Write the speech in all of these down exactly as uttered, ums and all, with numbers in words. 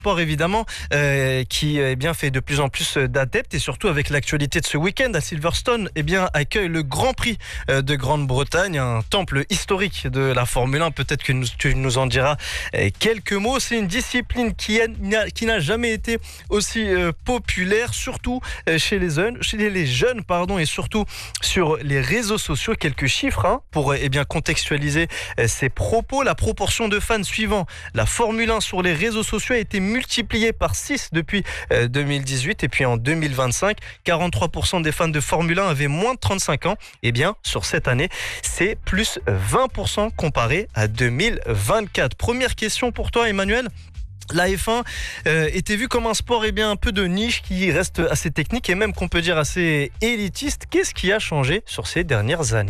sport évidemment euh, qui eh bien, fait de plus en plus d'adeptes et surtout avec l'actualité de ce week-end à Silverstone eh bien, accueille le Grand Prix de Grande-Bretagne, un temple historique de la Formule un. Peut-être que nous, tu nous en diras quelques mots. C'est une discipline qui, a, qui n'a jamais été aussi euh, populaire, surtout chez les jeunes, chez les jeunes pardon, et surtout sur les réseaux sociaux. Quelques chiffres hein, pour eh bien, contextualiser ces propos. La proportion de fans suivant la Formule un sur les réseaux sociaux a été multipliée par six depuis deux mille dix-huit. Et puis en deux mille vingt-cinq, quarante-trois pour cent des fans de Formule un avaient moins de trente-cinq ans. Et bien, sur cette année, c'est plus vingt pour cent comparé à deux mille vingt-quatre. Première question pour toi, Emmanuel. La F un euh, était vue comme un sport eh bien, un peu de niche qui reste assez technique et même qu'on peut dire assez élitiste. Qu'est-ce qui a changé sur ces dernières années ?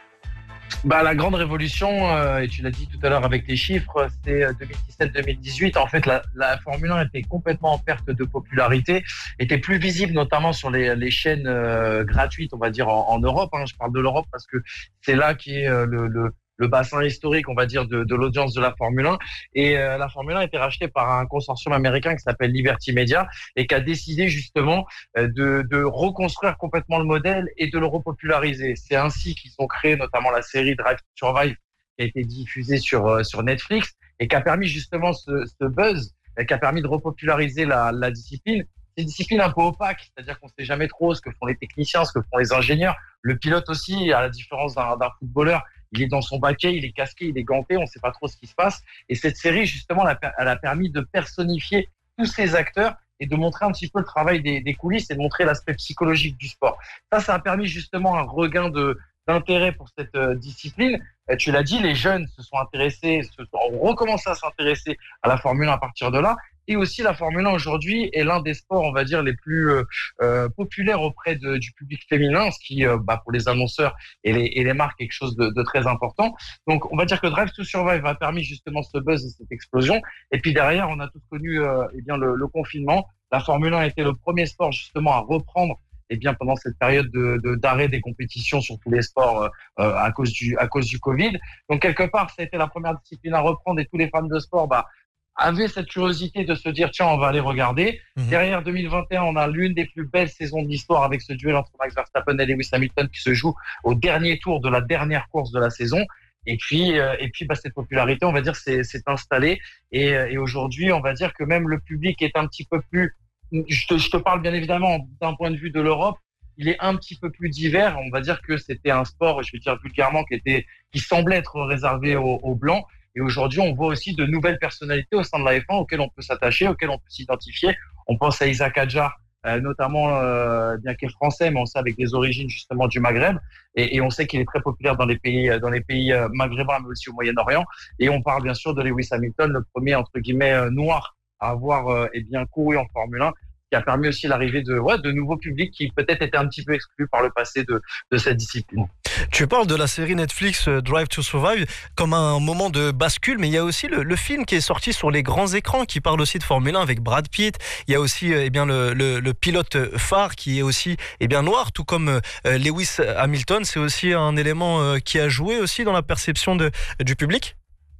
Bah, la grande révolution, euh, et tu l'as dit tout à l'heure avec les chiffres, c'est deux mille dix-sept deux mille dix-huit. En fait, la, la Formule un était complètement en perte de popularité, était plus visible notamment sur les, les chaînes euh, gratuites, on va dire, en, en Europe. Hein. Je parle de l'Europe parce que c'est là qui est euh, le, le le bassin historique, on va dire, de, de l'audience de la Formule un. Et euh, la Formule un a été rachetée par un consortium américain qui s'appelle Liberty Media et qui a décidé justement euh, de, de reconstruire complètement le modèle et de le repopulariser. C'est ainsi qu'ils ont créé notamment la série Drive to Survive qui a été diffusée sur, euh, sur Netflix et qui a permis justement ce, ce buzz, et qui a permis de repopulariser la, la discipline. C'est une discipline un peu opaque, c'est-à-dire qu'on ne sait jamais trop ce que font les techniciens, ce que font les ingénieurs. Le pilote aussi, à la différence d'un, d'un footballeur, il est dans son baquet, il est casqué, il est ganté, on ne sait pas trop ce qui se passe. Et cette série, justement, elle a permis de personnifier tous ces acteurs et de montrer un petit peu le travail des, des coulisses et de montrer l'aspect psychologique du sport. Ça, ça a permis justement un regain de, d'intérêt pour cette euh, discipline. Euh, tu l'as dit, les jeunes se sont intéressés, se sont, ont recommencé à s'intéresser à la Formule un à partir de là. Et aussi, la Formule un aujourd'hui est l'un des sports, on va dire, les plus euh, euh, populaires auprès de, du public féminin, ce qui, euh, bah, pour les annonceurs et les, et les marques, est quelque chose de, de très important. Donc, on va dire que Drive to Survive a permis justement ce buzz et cette explosion. Et puis derrière, on a tous connu euh, eh bien le, le confinement. La Formule un a été le premier sport justement à reprendre eh bien pendant cette période de, de d'arrêt des compétitions sur tous les sports euh, à cause du à cause du Covid. Donc quelque part, ça a été la première discipline à reprendre et tous les fans de sport, bah avait cette curiosité de se dire tiens on va aller regarder. Mmh. Derrière deux mille vingt et un on a l'une des plus belles saisons de l'histoire avec ce duel entre Max Verstappen et Lewis Hamilton qui se joue au dernier tour de la dernière course de la saison. Et puis euh, et puis bah cette popularité on va dire c'est c'est installée et et aujourd'hui on va dire que même le public est un petit peu plus, je te je te parle bien évidemment d'un point de vue de l'Europe, il est un petit peu plus divers. On va dire que c'était un sport, je vais dire vulgairement, qui était qui semblait être réservé aux, aux blancs. Et aujourd'hui, on voit aussi de nouvelles personnalités au sein de la F un auxquelles on peut s'attacher, auxquelles on peut s'identifier. On pense à Isaac Hadjar, euh, notamment, euh, bien qu'il est français, mais on sait avec des origines justement du Maghreb. Et, et on sait qu'il est très populaire dans les pays, dans les pays maghrébins, mais aussi au Moyen-Orient. Et on parle bien sûr de Lewis Hamilton, le premier entre guillemets noir à avoir euh, eh bien couru en Formule un, qui a permis aussi l'arrivée de, ouais, de nouveaux publics qui peut-être étaient un petit peu exclus par le passé de, de cette discipline. Tu parles de la série Netflix Drive to Survive comme un moment de bascule, mais il y a aussi le, le film qui est sorti sur les grands écrans qui parle aussi de Formule un avec Brad Pitt. Il y a aussi eh bien, le, le, le pilote phare qui est aussi eh bien, noir, tout comme euh, Lewis Hamilton. C'est aussi un élément euh, qui a joué aussi dans la perception de, du public ?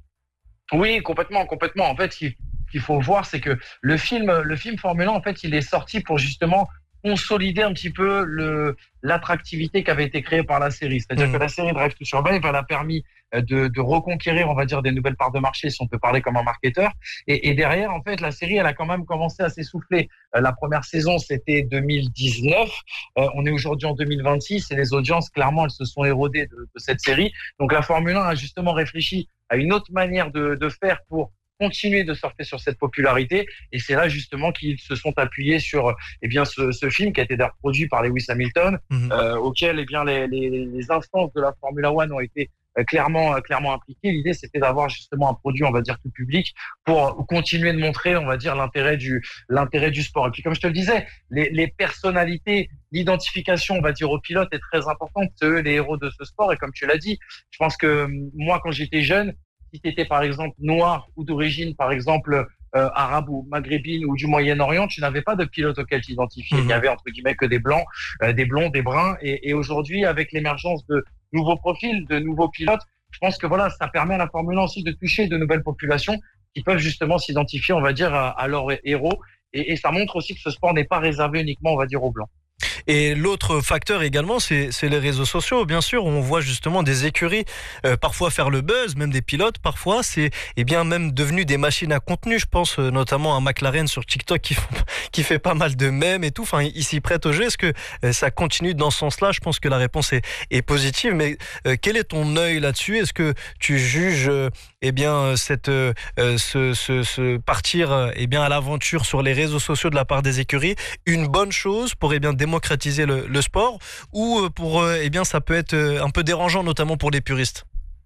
Oui, complètement, complètement. En fait, il qu'il faut voir, c'est que le film, le film Formule un, en fait, il est sorti pour justement consolider un petit peu le, l'attractivité qui avait été créée par la série. C'est-à-dire mmh. que la série Drive to Survive, elle a permis de, de reconquérir, on va dire, des nouvelles parts de marché, si on peut parler comme un marketeur. Et, et derrière, en fait, la série, elle a quand même commencé à s'essouffler. La première saison, c'était deux mille dix-neuf. Euh, on est aujourd'hui en deux mille vingt-six et les audiences, clairement, elles se sont érodées de, de cette série. Donc, la Formule un a justement réfléchi à une autre manière de, de faire pour continuer de surfer sur cette popularité, et c'est là justement qu'ils se sont appuyés sur eh bien ce, ce film qui a été d'ailleurs produit par Lewis Hamilton, mmh. euh, auquel eh bien les, les, les instances de la Formula un ont été euh, clairement euh, clairement impliquées. L'idée c'était d'avoir justement un produit, on va dire tout public, pour continuer de montrer, on va dire l'intérêt du l'intérêt du sport. Et puis comme je te le disais, les, les personnalités, l'identification, on va dire aux pilotes est très importante. C'est eux les héros de ce sport. Et comme tu l'as dit, je pense que moi quand j'étais jeune, si tu étais par exemple noir ou d'origine par exemple euh, arabe ou maghrébine ou du Moyen-Orient, tu n'avais pas de pilote auquel t'identifier. Mmh. Il y avait entre guillemets que des blancs, euh, des blonds, des bruns. Et, et aujourd'hui, avec l'émergence de nouveaux profils, de nouveaux pilotes, je pense que voilà, ça permet à la Formule un aussi de toucher de nouvelles populations qui peuvent justement s'identifier, on va dire, à, à leurs héros. Et, et ça montre aussi que ce sport n'est pas réservé uniquement, on va dire, aux Blancs. Et l'autre facteur également, c'est, c'est les réseaux sociaux, bien sûr. Où on voit justement des écuries euh, parfois faire le buzz, même des pilotes parfois. C'est eh bien même devenu des machines à contenu. Je pense euh, notamment à McLaren sur TikTok qui, font, qui fait pas mal de mèmes et tout. Enfin, il s'y prête au jeu. Est-ce que euh, ça continue dans ce sens-là? Je pense que la réponse est, est positive. Mais euh, quel est ton œil là-dessus? Est-ce que tu juges euh, eh bien cette euh, ce, ce, ce partir euh, eh bien à l'aventure sur les réseaux sociaux de la part des écuries une bonne chose pour eh bien démocratiser le, le sport, ou pour eh bien ça peut être un peu dérangeant, notamment pour les puristes?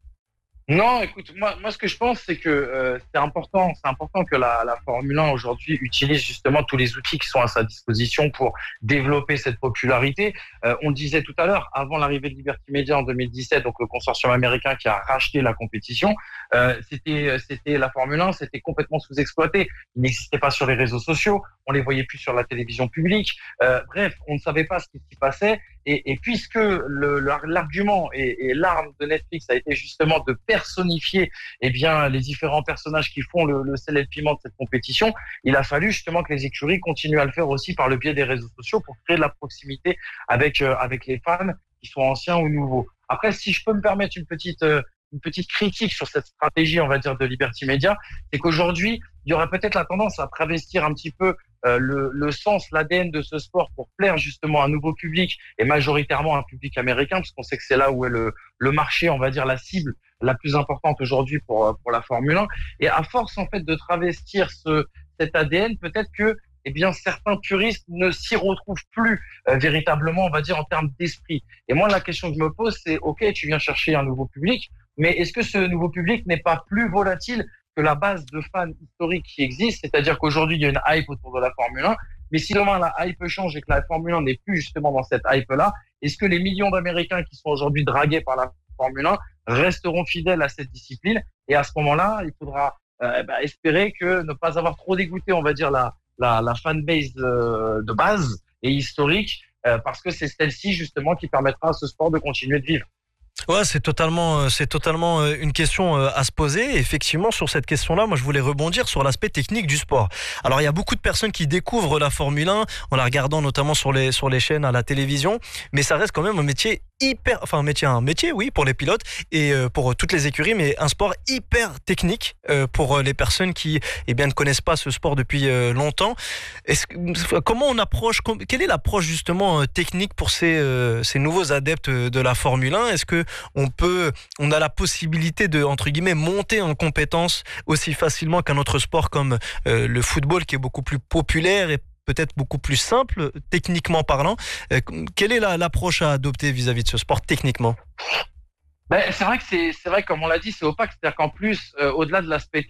Non, écoute, moi, moi, ce que je pense, c'est que euh, c'est important, c'est important que la, la Formule un aujourd'hui utilise justement tous les outils qui sont à sa disposition pour développer cette popularité. Euh, on le disait tout à l'heure, avant l'arrivée de Liberty Media en deux mille dix-sept, donc le consortium américain qui a racheté la compétition, euh, c'était, c'était la Formule un, c'était complètement sous-exploité. Il n'existait pas sur les réseaux sociaux, on les voyait plus sur la télévision publique. Euh, bref, on ne savait pas ce qui s'y passait. Et, et puisque le, l'argument et, et l'arme de Netflix a été justement de personnifier eh bien, les différents personnages qui font le, le sel et le piment de cette compétition, il a fallu justement que les écuries continuent à le faire aussi par le biais des réseaux sociaux pour créer de la proximité avec, euh, avec les fans, qui soient anciens ou nouveaux. Après, si je peux me permettre une petite, euh, une petite critique sur cette stratégie, on va dire, de Liberty Media, c'est qu'aujourd'hui, il y aurait peut-être la tendance à travestir un petit peu euh, le, le sens, l'A D N de ce sport pour plaire justement à un nouveau public et majoritairement un public américain, parce qu'on sait que c'est là où est le, le marché, on va dire, la cible la plus importante aujourd'hui pour, pour la Formule un. Et à force, en fait, de travestir ce, cet A D N, peut-être que eh bien, certains puristes ne s'y retrouvent plus euh, véritablement, on va dire, en termes d'esprit. Et moi, la question que je me pose, c'est, OK, tu viens chercher un nouveau public, mais est-ce que ce nouveau public n'est pas plus volatile que la base de fans historiques qui existe? C'est-à-dire qu'aujourd'hui, il y a une hype autour de la Formule un, mais si demain la hype change et que la Formule un n'est plus justement dans cette hype-là, est-ce que les millions d'Américains qui sont aujourd'hui dragués par la Formule un resteront fidèles à cette discipline? Et à ce moment-là, il faudra euh, bah, espérer que ne pas avoir trop dégoûté, on va dire, la, la, la fanbase de, de base et historique, euh, parce que c'est celle-ci justement qui permettra à ce sport de continuer de vivre. Ouais, c'est totalement, c'est totalement une question à se poser. Effectivement, sur cette question-là, moi, je voulais rebondir sur l'aspect technique du sport. Alors, il y a beaucoup de personnes qui découvrent la Formule un en la regardant notamment sur les, sur les chaînes à la télévision, mais ça reste quand même un métier hyper, enfin un métier, un métier, oui, pour les pilotes et pour toutes les écuries, mais un sport hyper technique pour les personnes qui, eh bien, ne connaissent pas ce sport depuis longtemps. Est-ce, comment on approche, quelle est l'approche justement technique pour ces, ces nouveaux adeptes de la Formule un? Est-ce que on peut, on a la possibilité de, entre guillemets, monter en compétence aussi facilement qu'un autre sport comme euh, le football, qui est beaucoup plus populaire et peut-être beaucoup plus simple, techniquement parlant. Euh, quelle est la, l'approche à adopter vis-à-vis de ce sport techniquement? Ben, c'est vrai que c'est, c'est vrai, comme on l'a dit, c'est opaque. C'est-à-dire qu'en plus, euh, au-delà de l'aspect